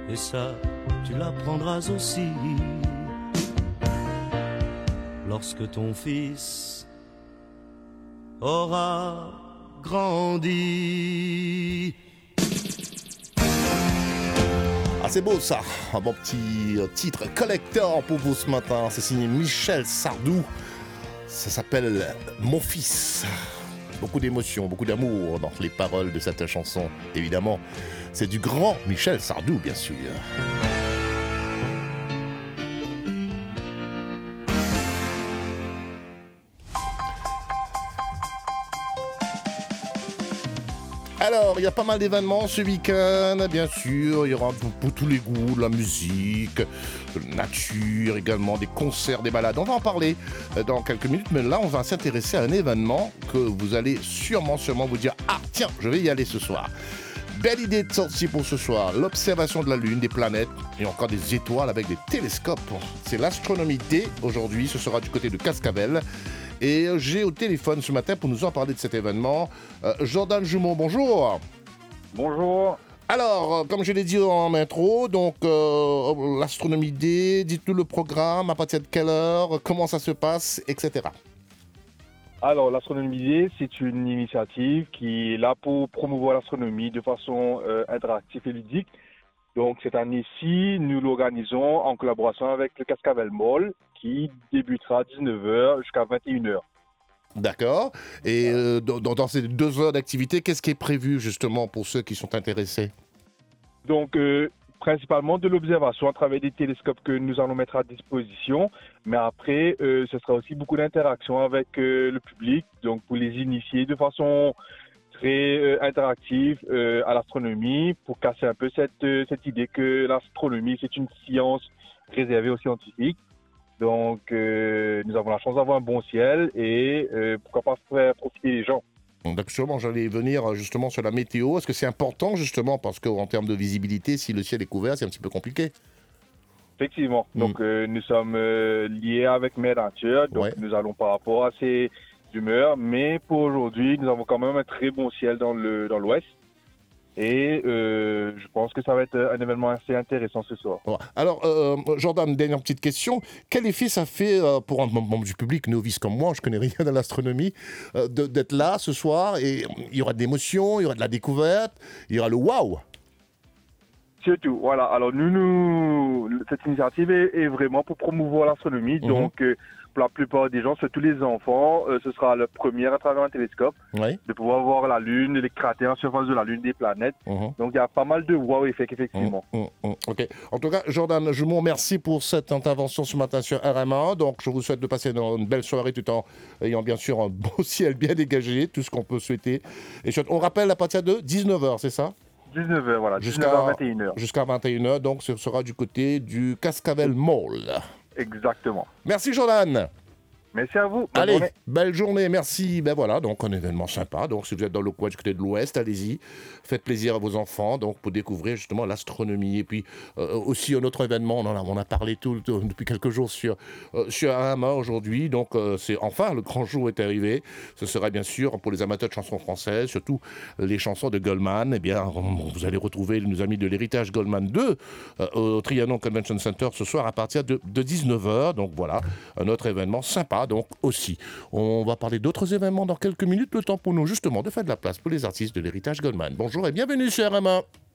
et ça, tu l'apprendras aussi lorsque ton fils aura grandi. Ah, c'est beau ça, un bon petit titre collector pour vous ce matin. C'est signé Michel Sardou. Ça s'appelle Mon fils. Beaucoup d'émotions, beaucoup d'amour dans les paroles de cette chanson. Évidemment, c'est du grand Michel Sardou, bien sûr. Alors, il y a pas mal d'événements ce week-end, bien sûr. Il y aura pour tous les goûts, de la musique, de la nature, également des concerts, des balades. On va en parler dans quelques minutes, mais là, on va s'intéresser à un événement que vous allez sûrement vous dire « Ah, tiens, je vais y aller ce soir ». Belle idée de sortie pour ce soir, l'observation de la Lune, des planètes et encore des étoiles avec des télescopes. C'est l'Astronomie Day aujourd'hui, ce sera du côté de Cascavel. Et j'ai au téléphone ce matin pour nous en parler de cet événement, Jordan Jumeau, bonjour. Bonjour. Alors, comme je l'ai dit en intro, donc l'Astronomie Day, dites-nous le programme, à partir de quelle heure, comment ça se passe, etc. Alors, l'Astronomie Day, c'est une initiative qui est là pour promouvoir l'astronomie de façon interactive et ludique. Donc, cette année-ci, nous l'organisons en collaboration avec le Cascavel Mall qui débutera à 19h jusqu'à 21h. D'accord. Et dans ces 2 heures d'activité, qu'est-ce qui est prévu justement pour ceux qui sont intéressés? Donc, principalement de l'observation à travers des télescopes que nous allons mettre à disposition. Mais après, ce sera aussi beaucoup d'interaction avec le public, donc pour les initier de façon très interactive à l'astronomie, pour casser un peu cette idée que l'astronomie, c'est une science réservée aux scientifiques. Donc, nous avons la chance d'avoir un bon ciel et pourquoi pas faire profiter les gens. Donc sûrement, j'allais venir justement sur la météo. Est-ce que c'est important justement parce qu'en termes de visibilité, si le ciel est couvert, c'est un petit peu compliqué? Effectivement. Donc, nous sommes liés avec Mère Nature. Donc, nous allons par rapport à ces humeurs. Mais pour aujourd'hui, nous avons quand même un très bon ciel dans l'ouest. Et je pense que ça va être un événement assez intéressant ce soir. Alors, Jordan, dernière petite question. Quel effet ça fait pour un membre du public novice comme moi, je connais rien de l'astronomie, d'être là ce soir? Et il y aura de l'émotion, il y aura de la découverte, il y aura le waouh. Surtout, voilà. Alors, cette initiative est vraiment pour promouvoir l'astronomie. Donc, pour la plupart des gens, surtout les enfants, ce sera leur première à travers un télescope, de pouvoir voir la Lune, les cratères en surface de la Lune, des planètes. Donc, il y a pas mal de wow effects, effectivement. Ok. En tout cas, Jordan Jumeau, merci pour cette intervention ce matin sur RMA. Donc, je vous souhaite de passer une belle soirée tout en ayant bien sûr un beau ciel bien dégagé, tout ce qu'on peut souhaiter. Et on rappelle à partir de 19h, c'est ça? 19h, voilà. 19h, 21h. Jusqu'à 21h, donc ce sera du côté du Cascavel Mall. Exactement. Merci Jordan. Merci à vous. Allez, journée. belle journée, merci. Ben voilà, donc un événement sympa. Donc si vous êtes dans le coin du côté de l'Ouest, allez-y. Faites plaisir à vos enfants donc pour découvrir justement l'astronomie. Et puis aussi un autre événement, on a parlé depuis quelques jours sur AMA aujourd'hui. Donc c'est enfin le grand jour est arrivé. Ce sera bien sûr pour les amateurs de chansons françaises, surtout les chansons de Goldman. Eh bien, vous allez retrouver nos amis de l'Héritage Goldman 2 au Trianon Convention Center ce soir à partir de 19h. Donc voilà, un autre événement sympa. Donc aussi, on va parler d'autres événements dans quelques minutes, le temps pour nous justement de faire de la place pour les artistes de l'Héritage Goldman. Bonjour et bienvenue sur RMA.